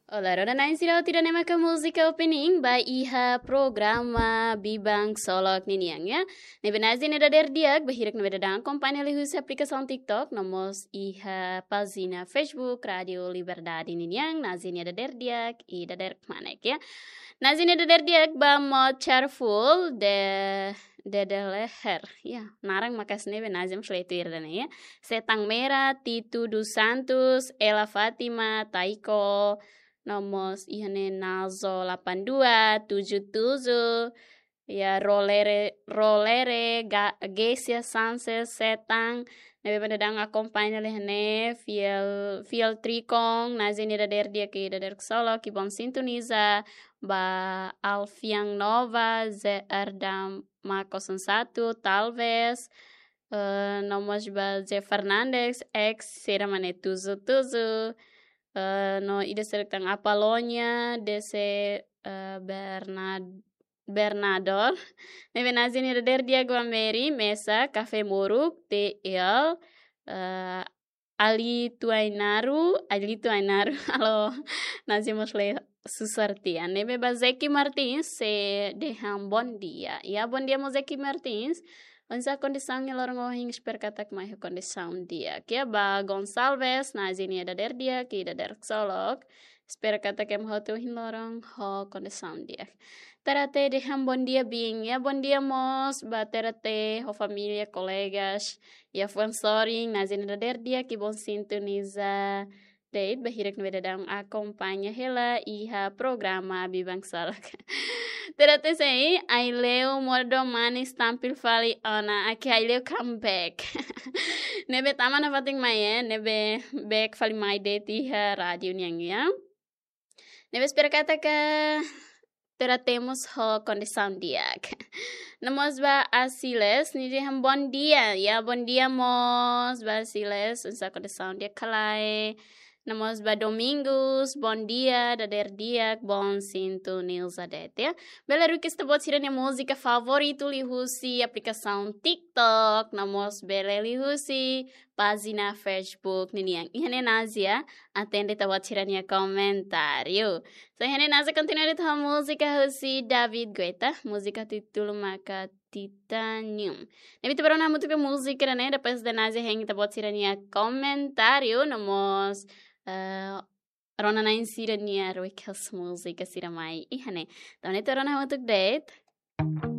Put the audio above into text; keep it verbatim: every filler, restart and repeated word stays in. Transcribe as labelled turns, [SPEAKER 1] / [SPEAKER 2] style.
[SPEAKER 1] Olá, ora nain sira tira nema ka música opening by iha programa Bibang Solok Niniang ya. Nebe nazi neda der diak bahirak nebe dadang kompanyi lihus aplikasi TikTok nomos iha pagina Facebook Radio Liberdade Niniang nazi neda der diak i der manek ya. Nazi neda der diak ba mo cheerful de de de leher ya narang makas nebe nazim fletir dan ya. Setang Merah, Titu dos Santos, Ella Fatima, Taiko nomos ihane nazo delapan dua tujuh tujuh ya rolere rolere ga, gesia sanse setang nebe pendedang akompanya lehne fiel fiel trikong nazini dader dia ki dader solo ki bon sintoniza ba alfiang nova ze erdam makosan satu talvez uh, nomos ba ze Fernandes ex seramane tujuh tujuh Uh, no ide selectang Apalonia dese uh, Bernard Bernador nebe nazini der Diego Mary Mesa Cafe Moruk T L uh, Ali Tuainaru Ali Tuainaru halo nazimos le susartian nebe Bazeki Martins se deham bon dia ya bon dia Mozeki Martins Onsa kondisang lorong ohing perkatak mai kondisang dia. Kia ba Gonçalves na zini ada der dia ki da der solok. Perkatak em hotu hin lorong ho kondisang dia. Terate de ham bon dia bing ya bon dia mos ba terate ho familia colegas ya fuen soring na zini da der dia ki bon sintoniza. Date bahirak na dadang akompanya hela iha programa Bibang Solok. Terate sei Aileu mordo manis tampil fali ona aki Aileu come back. Nebe tama na fating maye nebe back fali mai date iha radio niang ya. Nebe espera kata ka teratemos ho kondisang diak. Namos ba Asiles ni ham bon dia ya bon dia mos ba Asiles unsa kondisang dia kalai. Namos ba Domingos, bon dia, dader diak, bon sinto Nilza det, ya. Bela request buat sirene música favorito lihusi aplicação TikTok, namos bela lihusi página Facebook niniang. Ihane nazia, atende ta buat sirene comentário. So ihane nazia continua de música husi David Guetta, música título maka Titanium. Nabi tu baru namu tu música né, depois da nazia hang ta buat sirene comentário, namos Uh, Rona na insira niya roikas música sira mai ihane. Então, ito rona untuk date.